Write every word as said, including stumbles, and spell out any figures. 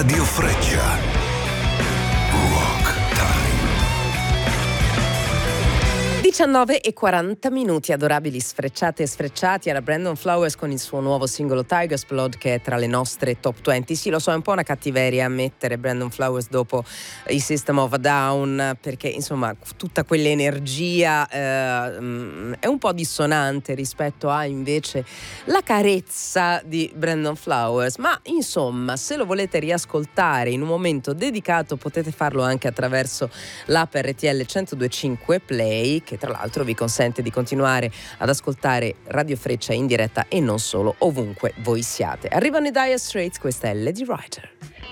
Radio Freccia. Rock Time. diciannove e quaranta minuti, adorabili sfrecciate e sfrecciati. Era Brandon Flowers con il suo nuovo singolo Tiger's Blood, che è tra le nostre top venti. Sì, lo so, è un po' una cattiveria mettere Brandon Flowers dopo i System of a Down, perché insomma tutta quell'energia eh, è un po' dissonante rispetto a invece la carezza di Brandon Flowers. Ma insomma, se lo volete riascoltare in un momento dedicato, potete farlo anche attraverso l'app R T L centodue e cinque Play, che tra l'altro vi consente di continuare ad ascoltare Radio Freccia in diretta e non solo, ovunque voi siate. Arrivano i Dire Straits, questa è Lady Writer.